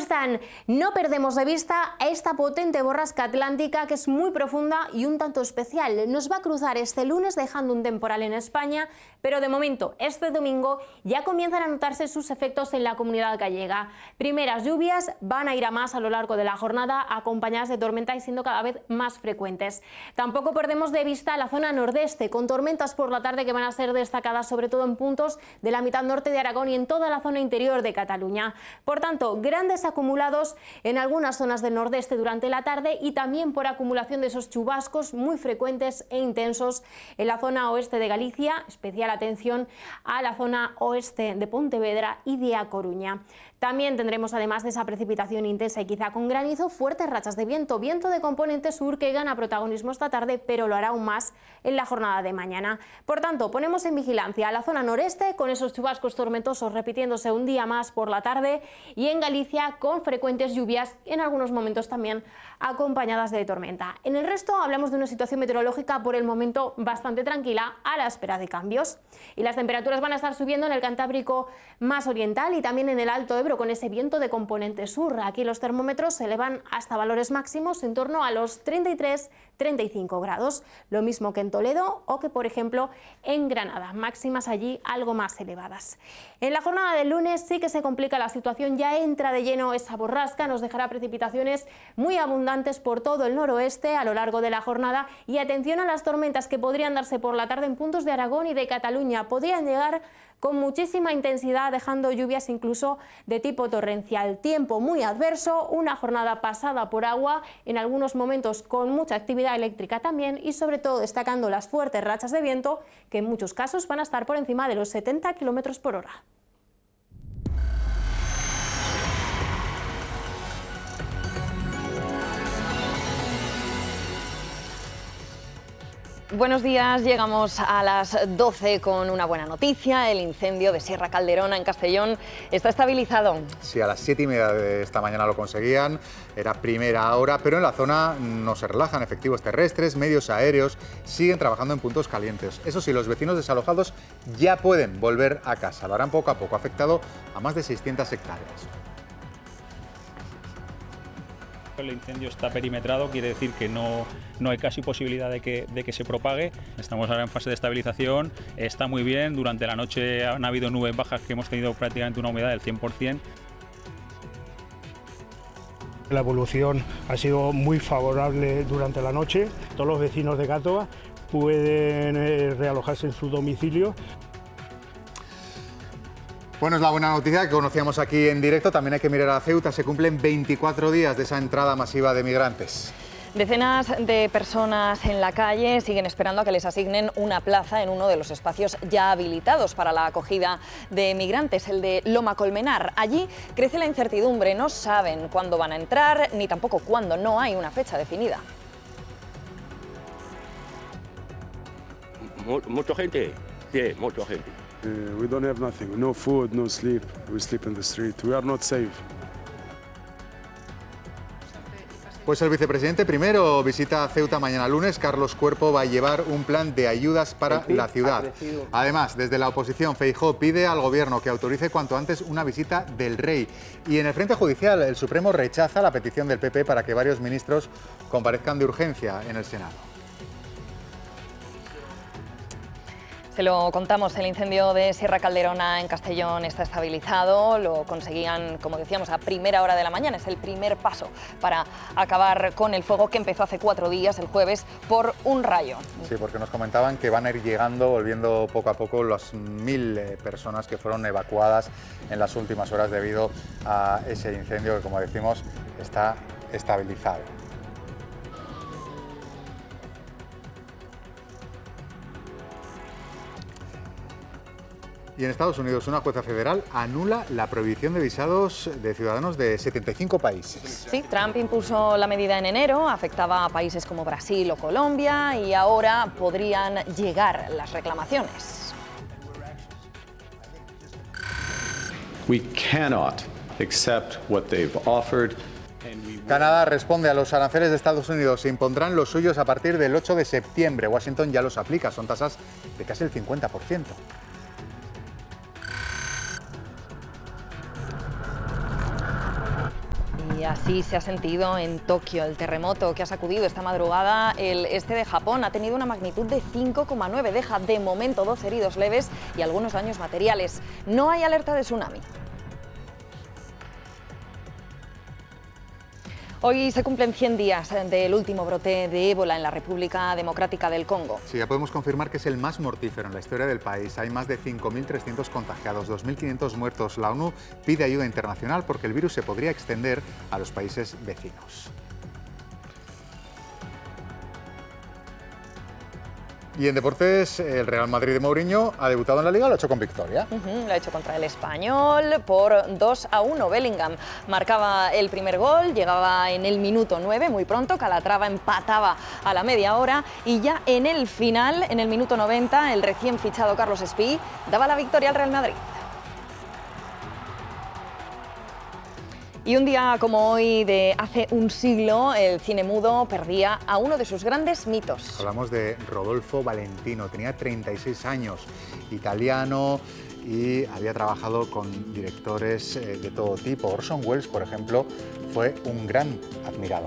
están? No perdemos de vista a esta potente borrasca atlántica que es muy profunda y un tanto especial. Nos va a cruzar este lunes dejando un temporal en España, pero de momento este domingo ya comienzan a notarse sus efectos en la comunidad gallega. Primeras lluvias van a ir a más a lo largo de la jornada, acompañadas de tormenta y siendo cada vez más frecuentes. Tampoco perdemos de vista la zona nordeste, con tormentas por la tarde que van a ser destacadas sobre todo en puntos de la mitad norte de Aragón y en toda la zona interior de Cataluña. Por tanto, grandes acumulados en algunas zonas del nordeste durante la tarde y también por acumulación de esos chubascos muy frecuentes e intensos en la zona oeste de Galicia, especial atención a la zona oeste de Pontevedra y de A Coruña. También tendremos, además de esa precipitación intensa y quizá con granizo, fuertes rachas de viento de componente sur que gana protagonismo esta tarde, pero lo hará aún más en la jornada de mañana. Por tanto, ponemos en vigilancia a la zona noreste con esos chubascos tormentosos repitiéndose un día más por la tarde y en Galicia con frecuentes lluvias, en algunos momentos también acompañadas de tormenta. En el resto hablamos de una situación meteorológica por el momento bastante tranquila a la espera de cambios. Y las temperaturas van a estar subiendo en el Cantábrico más oriental y también en el Alto Ebro con ese viento de componente sur. Aquí los termómetros se elevan hasta valores máximos en torno a los 33-35 grados, lo mismo que en Toledo o que por ejemplo en Granada, máximas allí algo más elevadas. En la jornada del lunes sí que se complica la situación, ya entra de lleno esa borrasca, nos dejará precipitaciones muy abundantes por todo el noroeste a lo largo de la jornada y atención a las tormentas que podrían darse por la tarde en puntos de Aragón y de Cataluña, podrían llegar con muchísima intensidad, dejando lluvias incluso de tipo torrencial. Tiempo muy adverso, una jornada pasada por agua, en algunos momentos con mucha actividad eléctrica también y sobre todo destacando las fuertes rachas de viento que en muchos casos van a estar por encima de los 70 km por hora. Buenos días, llegamos a las 12 con una buena noticia. El incendio de Sierra Calderona en Castellón está estabilizado. Sí, a las 7:30 de esta mañana lo conseguían, era primera hora, pero en la zona no se relajan. Efectivos terrestres, medios aéreos siguen trabajando en puntos calientes. Eso sí, los vecinos desalojados ya pueden volver a casa. Lo harán poco a poco, ha afectado a más de 600 hectáreas. El incendio está perimetrado, quiere decir que no hay casi posibilidad de que se propague. Estamos ahora en fase de estabilización, está muy bien. Durante la noche han habido nubes bajas que hemos tenido prácticamente una humedad del 100%. La evolución ha sido muy favorable durante la noche. Todos los vecinos de Gàtova pueden realojarse en su domicilio. Bueno, es la buena noticia que conocíamos aquí en directo. También hay que mirar a Ceuta. Se cumplen 24 días de esa entrada masiva de migrantes. Decenas de personas en la calle siguen esperando a que les asignen una plaza en uno de los espacios ya habilitados para la acogida de migrantes, el de Loma Colmenar. Allí crece la incertidumbre, no saben cuándo van a entrar ni tampoco cuándo, no hay una fecha definida. Mucha gente, sí, mucha gente. We don't have nothing, no food, no sleep. We sleep in the street. We are not safe. Pues el vicepresidente primero visita Ceuta mañana lunes. Carlos Cuerpo va a llevar un plan de ayudas para la ciudad. Además, desde la oposición, Feijóo pide al gobierno que autorice cuanto antes una visita del rey. Y en el frente judicial, el Supremo rechaza la petición del PP para que varios ministros comparezcan de urgencia en el Senado. Se lo contamos, el incendio de Sierra Calderona en Castellón está estabilizado, lo conseguían, como decíamos, a primera hora de la mañana. Es el primer paso para acabar con el fuego que empezó hace 4 días, el jueves, por un rayo. Sí, porque nos comentaban que van a ir llegando, volviendo poco a poco, las 1000 personas que fueron evacuadas en las últimas horas debido a ese incendio que, como decimos, está estabilizado. Y en Estados Unidos, una jueza federal anula la prohibición de visados de ciudadanos de 75 países. Sí, Trump impuso la medida en enero, afectaba a países como Brasil o Colombia y ahora podrían llegar las reclamaciones. We cannot accept what they've offered. Canadá responde a los aranceles de Estados Unidos e impondrán los suyos a partir del 8 de septiembre. Washington ya los aplica, son tasas de casi el 50%. Y así se ha sentido en Tokio. El terremoto que ha sacudido esta madrugada el este de Japón ha tenido una magnitud de 5,9. Deja de momento 12 heridos leves y algunos daños materiales. No hay alerta de tsunami. Hoy se cumplen 100 días del último brote de ébola en la República Democrática del Congo. Sí, ya podemos confirmar que es el más mortífero en la historia del país. Hay más de 5.300 contagiados, 2.500 muertos. La ONU pide ayuda internacional porque el virus se podría extender a los países vecinos. Y en deportes, el Real Madrid de Mourinho ha debutado en la Liga, lo ha hecho con victoria. Lo ha hecho contra el Español por 2-1. Bellingham marcaba el primer gol, llegaba en el minuto 9, muy pronto. Calatrava empataba a la media hora y ya en el final, en el minuto 90, el recién fichado Carlos Espí daba la victoria al Real Madrid. Y un día como hoy de hace un siglo, el cine mudo perdía a uno de sus grandes mitos. Hablamos de Rodolfo Valentino, tenía 36 años, italiano y había trabajado con directores de todo tipo. Orson Welles, por ejemplo, fue un gran admirador.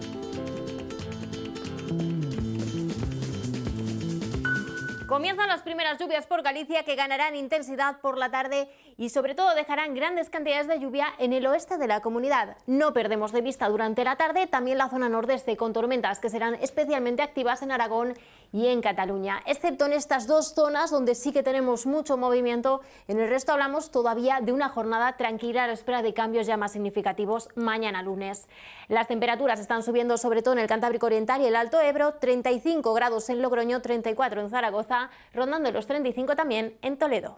Comienzan las primeras lluvias por Galicia que ganarán intensidad por la tarde y sobre todo dejarán grandes cantidades de lluvia en el oeste de la comunidad. No perdemos de vista durante la tarde también la zona nordeste con tormentas que serán especialmente activas en Aragón y en Cataluña, excepto en estas dos zonas donde sí que tenemos mucho movimiento. En el resto hablamos todavía de una jornada tranquila a la espera de cambios ya más significativos mañana lunes. Las temperaturas están subiendo sobre todo en el Cantábrico Oriental y el Alto Ebro, 35 grados en Logroño, 34 en Zaragoza, rondando los 35 también en Toledo.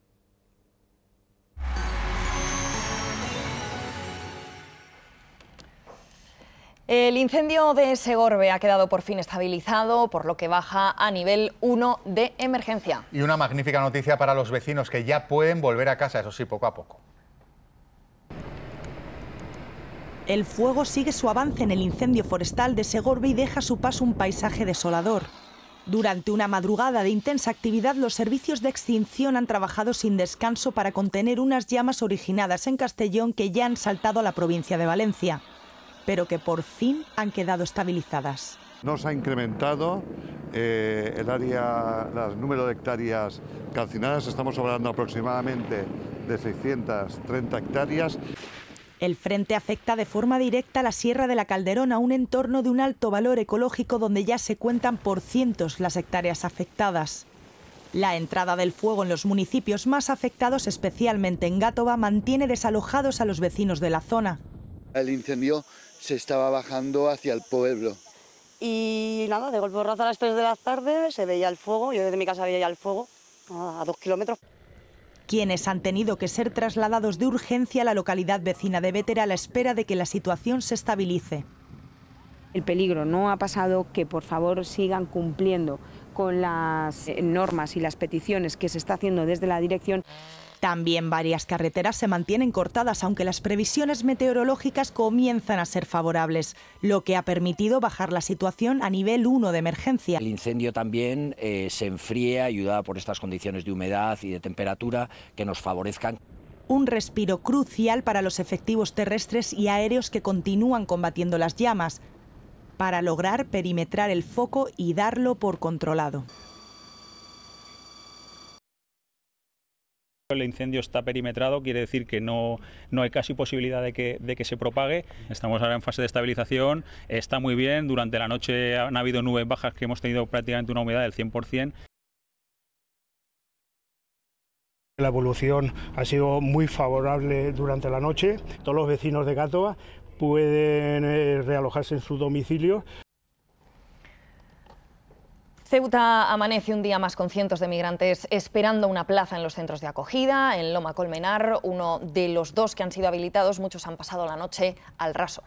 El incendio de Segorbe ha quedado por fin estabilizado, por lo que baja a nivel 1 de emergencia. Y una magnífica noticia para los vecinos que ya pueden volver a casa, eso sí, poco a poco. El fuego sigue su avance en el incendio forestal de Segorbe y deja a su paso un paisaje desolador. Durante una madrugada de intensa actividad, los servicios de extinción han trabajado sin descanso para contener unas llamas originadas en Castellón que ya han saltado a la provincia de Valencia, pero que por fin han quedado estabilizadas. Nos ha incrementado el número de hectáreas calcinadas, estamos hablando aproximadamente de 630 hectáreas. El frente afecta de forma directa a la Sierra de la Calderona, un entorno de un alto valor ecológico donde ya se cuentan por cientos las hectáreas afectadas. La entrada del fuego en los municipios más afectados, especialmente en Gátova, mantiene desalojados a los vecinos de la zona. El incendio se estaba bajando hacia el pueblo. Y nada, de golpe porrazo a las 3 de la tarde se veía el fuego, yo desde mi casa veía ya el fuego a 2 kilómetros. Quienes han tenido que ser trasladados de urgencia a la localidad vecina de Bétera a la espera de que la situación se estabilice. El peligro no ha pasado, que por favor sigan cumpliendo con las normas y las peticiones que se está haciendo desde la dirección. También varias carreteras se mantienen cortadas, aunque las previsiones meteorológicas comienzan a ser favorables, lo que ha permitido bajar la situación a nivel 1 de emergencia. El incendio también se enfría, ayudado por estas condiciones de humedad y de temperatura que nos favorezcan. Un respiro crucial para los efectivos terrestres y aéreos que continúan combatiendo las llamas, para lograr perimetrar el foco y darlo por controlado. El incendio está perimetrado, quiere decir que no hay casi posibilidad de que se propague. Estamos ahora en fase de estabilización, está muy bien. Durante la noche han habido nubes bajas que hemos tenido prácticamente una humedad del 100%. La evolución ha sido muy favorable durante la noche. Todos los vecinos de Gátova pueden realojarse en su domicilio. Ceuta amanece un día más con cientos de migrantes esperando una plaza en los centros de acogida. En Loma Colmenar, uno de los dos que han sido habilitados, muchos han pasado la noche al raso.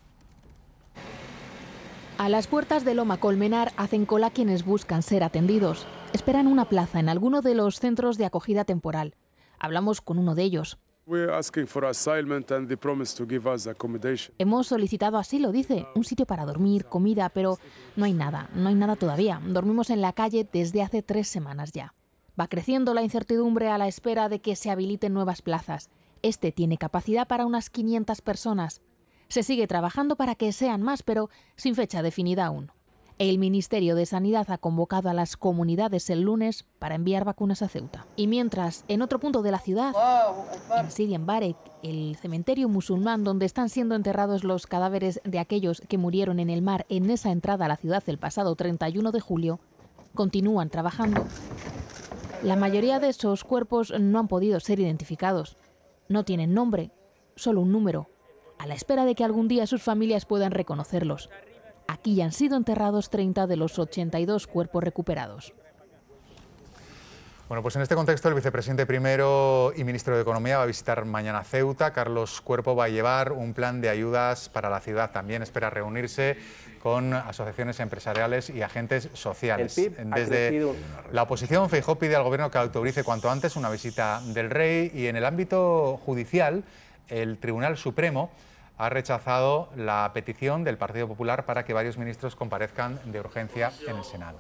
A las puertas de Loma Colmenar hacen cola quienes buscan ser atendidos. Esperan una plaza en alguno de los centros de acogida temporal. Hablamos con uno de ellos. Hemos solicitado asilo, dice, un sitio para dormir, comida, pero no hay nada todavía. Dormimos en la calle desde hace 3 semanas ya. Va creciendo la incertidumbre a la espera de que se habiliten nuevas plazas. Este tiene capacidad para unas 500 personas. Se sigue trabajando para que sean más, pero sin fecha definida aún. El Ministerio de Sanidad ha convocado a las comunidades el lunes para enviar vacunas a Ceuta. Y mientras, en otro punto de la ciudad, en Sidi Mbarek, el cementerio musulmán donde están siendo enterrados los cadáveres de aquellos que murieron en el mar en esa entrada a la ciudad el pasado 31 de julio, continúan trabajando. La mayoría de esos cuerpos no han podido ser identificados. No tienen nombre, solo un número, a la espera de que algún día sus familias puedan reconocerlos. Aquí ya han sido enterrados 30 de los 82 cuerpos recuperados. Bueno, pues en este contexto el vicepresidente primero y ministro de Economía va a visitar mañana Ceuta. Carlos Cuerpo va a llevar un plan de ayudas para la ciudad. También espera reunirse con asociaciones empresariales y agentes sociales. Desde la oposición, Feijóo pide al Gobierno que autorice cuanto antes una visita del rey, y en el ámbito judicial, el Tribunal Supremo ha rechazado la petición del Partido Popular para que varios ministros comparezcan de urgencia en el Senado.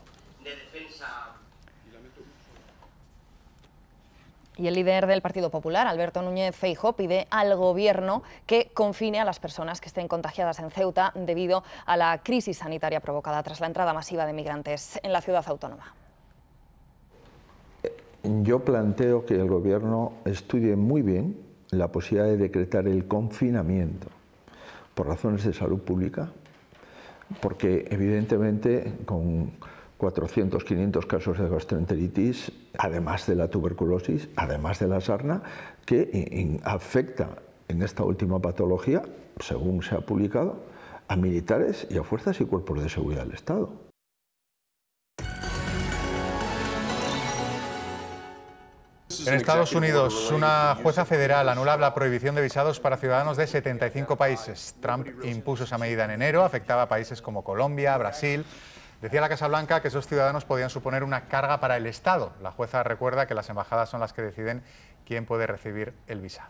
Y el líder del Partido Popular, Alberto Núñez Feijóo, pide al Gobierno que confine a las personas que estén contagiadas en Ceuta debido a la crisis sanitaria provocada tras la entrada masiva de migrantes en la ciudad autónoma. Yo planteo que el Gobierno estudie muy bien la posibilidad de decretar el confinamiento por razones de salud pública, porque evidentemente con 400, 500 casos de gastroenteritis, además de la tuberculosis, además de la sarna, que afecta en esta última patología, según se ha publicado, a militares y a fuerzas y cuerpos de seguridad del Estado. En Estados Unidos, una jueza federal anula la prohibición de visados para ciudadanos de 75 países. Trump impuso esa medida en enero, afectaba a países como Colombia, Brasil. Decía la Casa Blanca que esos ciudadanos podían suponer una carga para el Estado. La jueza recuerda que las embajadas son las que deciden quién puede recibir el visado.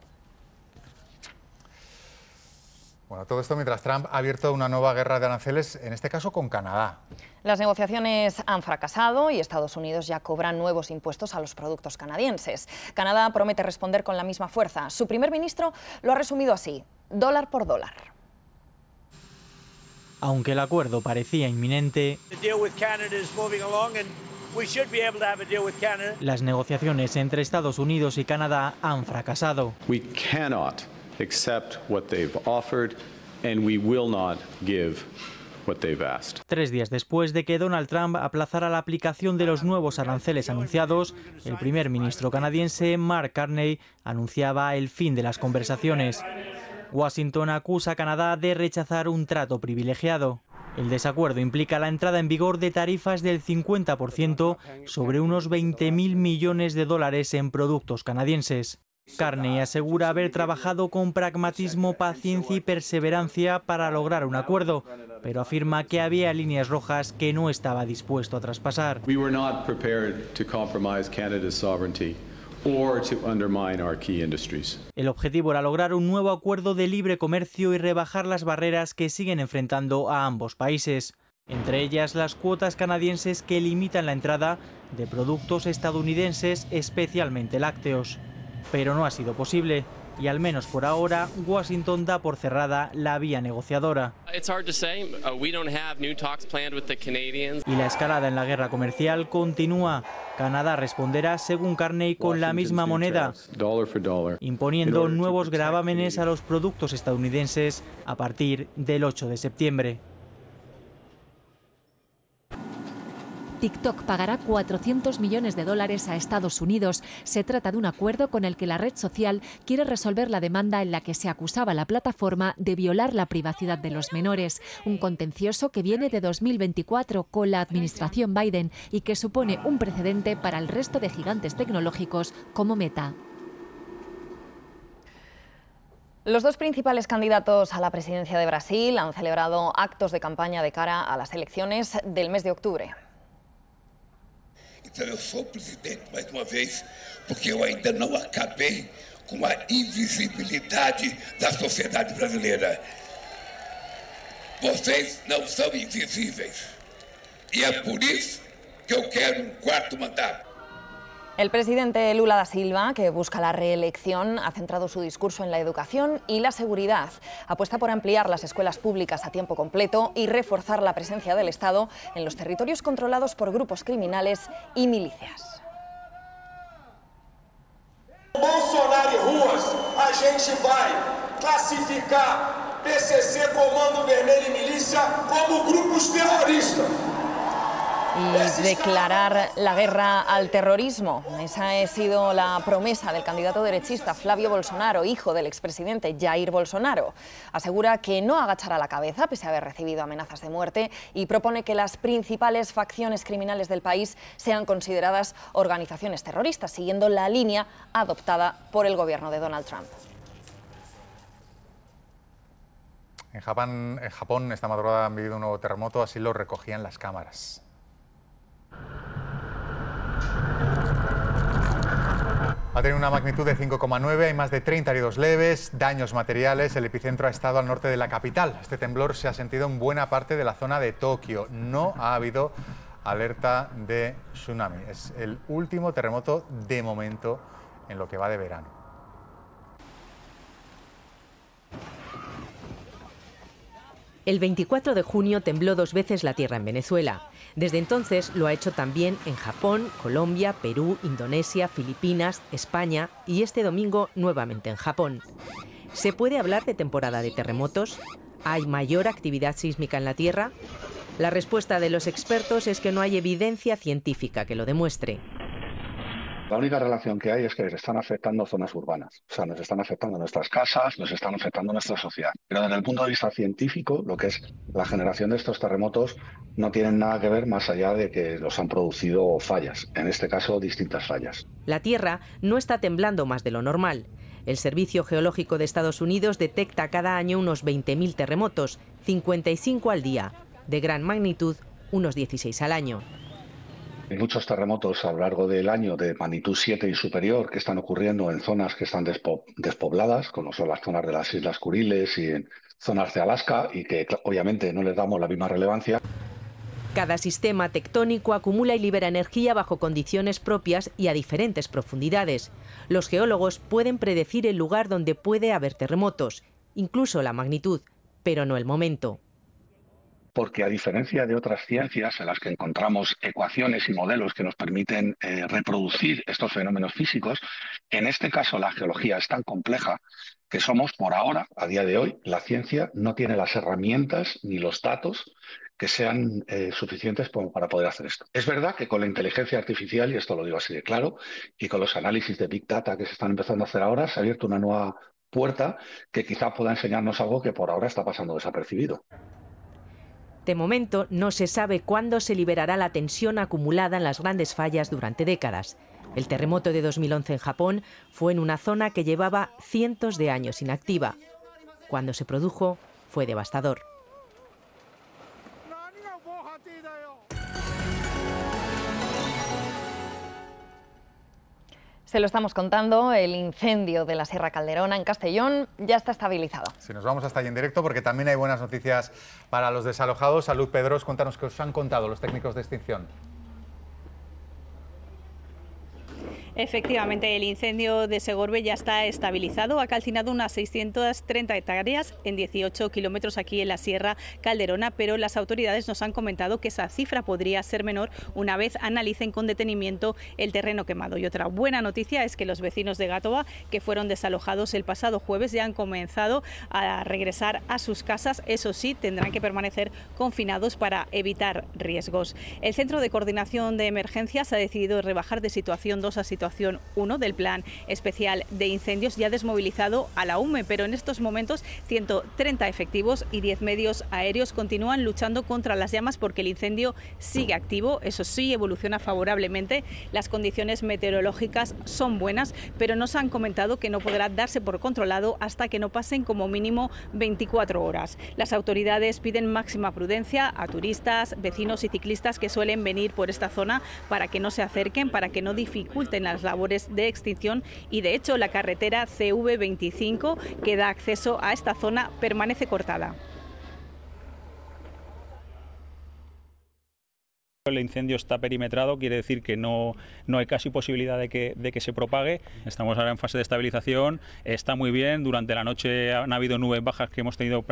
Bueno, todo esto mientras Trump ha abierto una nueva guerra de aranceles, en este caso con Canadá. Las negociaciones han fracasado y Estados Unidos ya cobra nuevos impuestos a los productos canadienses. Canadá promete responder con la misma fuerza. Su primer ministro lo ha resumido así: dólar por dólar. Aunque el acuerdo parecía inminente, las negociaciones entre Estados Unidos y Canadá han fracasado. We cannot accept what they've offered, and we will not give what they've asked. 3 días después de que Donald Trump aplazara la aplicación de los nuevos aranceles anunciados, el primer ministro canadiense Mark Carney anunciaba el fin de las conversaciones. Washington acusa a Canadá de rechazar un trato privilegiado. El desacuerdo implica la entrada en vigor de tarifas del 50% sobre unos 20.000 millones de dólares en productos canadienses. Carney asegura haber trabajado con pragmatismo, paciencia y perseverancia para lograr un acuerdo, pero afirma que había líneas rojas que no estaba dispuesto a traspasar. We were not prepared to compromise Canada's sovereignty or to undermine our key industries. El objetivo era lograr un nuevo acuerdo de libre comercio y rebajar las barreras que siguen enfrentando a ambos países, entre ellas las cuotas canadienses que limitan la entrada de productos estadounidenses, especialmente lácteos. Pero no ha sido posible, y al menos por ahora, Washington da por cerrada la vía negociadora. Y la escalada en la guerra comercial continúa. Canadá responderá, según Carney, con la misma moneda, imponiendo nuevos gravámenes a los productos estadounidenses a partir del 8 de septiembre. TikTok pagará $400 millones a Estados Unidos. Se trata de un acuerdo con el que la red social quiere resolver la demanda en la que se acusaba a la plataforma de violar la privacidad de los menores. Un contencioso que viene de 2024 con la administración Biden y que supone un precedente para el resto de gigantes tecnológicos como Meta. Los dos principales candidatos a la presidencia de Brasil han celebrado actos de campaña de cara a las elecciones del mes de octubre. Então eu sou presidente mais uma vez, porque eu ainda não acabei com a invisibilidade da sociedade brasileira. Vocês não são invisíveis. E é por isso que eu quero um quarto mandato. El presidente Lula da Silva, que busca la reelección, ha centrado su discurso en la educación y la seguridad. Apuesta por ampliar las escuelas públicas a tiempo completo y reforzar la presencia del Estado en los territorios controlados por grupos criminales y milicias. Bolsonaro e ruas, a gente vai classificar PCC, Comando Vermelho y Milícia como grupos terroristas. Y declarar la guerra al terrorismo. Esa ha sido la promesa del candidato derechista Flavio Bolsonaro, hijo del expresidente Jair Bolsonaro. Asegura que no agachará la cabeza pese a haber recibido amenazas de muerte y propone que las principales facciones criminales del país sean consideradas organizaciones terroristas, siguiendo la línea adoptada por el gobierno de Donald Trump. En Japón, esta madrugada han vivido un nuevo terremoto, así lo recogían las cámaras. Ha tenido una magnitud de 5,9, hay más de 30 heridos leves, daños materiales. El epicentro ha estado al norte de la capital. Este temblor se ha sentido en buena parte de la zona de Tokio. No ha habido alerta de tsunami. Es el último terremoto de momento en lo que va de verano. El 24 de junio tembló 2 veces la tierra en Venezuela. Desde entonces lo ha hecho también en Japón, Colombia, Perú, Indonesia, Filipinas, España y este domingo nuevamente en Japón. ¿Se puede hablar de temporada de terremotos? ¿Hay mayor actividad sísmica en la Tierra? La respuesta de los expertos es que no hay evidencia científica que lo demuestre. La única relación que hay es que les están afectando zonas urbanas. O sea, nos están afectando nuestras casas, nos están afectando nuestra sociedad. Pero desde el punto de vista científico, lo que es la generación de estos terremotos no tienen nada que ver más allá de que los han producido fallas. En este caso, distintas fallas. La Tierra no está temblando más de lo normal. El Servicio Geológico de Estados Unidos detecta cada año unos 20.000 terremotos, 55 al día. De gran magnitud, unos 16 al año. Hay muchos terremotos a lo largo del año de magnitud 7 y superior que están ocurriendo en zonas que están despobladas, como son las zonas de las Islas Kuriles y en zonas de Alaska, y que obviamente no les damos la misma relevancia. Cada sistema tectónico acumula y libera energía bajo condiciones propias y a diferentes profundidades. Los geólogos pueden predecir el lugar donde puede haber terremotos, incluso la magnitud, pero no el momento. Porque a diferencia de otras ciencias en las que encontramos ecuaciones y modelos que nos permiten reproducir estos fenómenos físicos, en este caso la geología es tan compleja que somos, por ahora, a día de hoy, la ciencia no tiene las herramientas ni los datos que sean suficientes para poder hacer esto. Es verdad que con la inteligencia artificial, y esto lo digo así de claro, y con los análisis de Big Data que se están empezando a hacer ahora, se ha abierto una nueva puerta que quizá pueda enseñarnos algo que por ahora está pasando desapercibido. De momento, no se sabe cuándo se liberará la tensión acumulada en las grandes fallas durante décadas. El terremoto de 2011 en Japón fue en una zona que llevaba cientos de años inactiva. Cuando se produjo, fue devastador. Se lo estamos contando, el incendio de la Sierra Calderona en Castellón ya está estabilizado. Sí, nos vamos hasta allí en directo porque también hay buenas noticias para los desalojados. Salud, Pedros, cuéntanos qué os han contado los técnicos de extinción. Efectivamente, el incendio de Segorbe ya está estabilizado. Ha calcinado unas 630 hectáreas en 18 kilómetros aquí en la Sierra Calderona, pero las autoridades nos han comentado que esa cifra podría ser menor una vez analicen con detenimiento el terreno quemado. Y otra buena noticia es que los vecinos de Gátova, que fueron desalojados el pasado jueves, ya han comenzado a regresar a sus casas. Eso sí, tendrán que permanecer confinados para evitar riesgos. El Centro de Coordinación de Emergencias ha decidido rebajar de situación 2 a situación 1 del Plan Especial de Incendios y ha desmovilizado a la UME, pero en estos momentos 130 efectivos y 10 medios aéreos continúan luchando contra las llamas porque el incendio sigue activo. Eso sí, evoluciona favorablemente. Las condiciones meteorológicas son buenas, pero nos han comentado que no podrá darse por controlado hasta que no pasen como mínimo 24 horas. Las autoridades piden máxima prudencia a turistas, vecinos y ciclistas que suelen venir por esta zona para que no se acerquen, para que no dificulten las labores de extinción y de hecho la carretera CV25 que da acceso a esta zona permanece cortada. El incendio está perimetrado, quiere decir que no hay casi posibilidad de que se propague. Estamos ahora en fase de estabilización, está muy bien. Durante la noche han habido nubes bajas que hemos tenido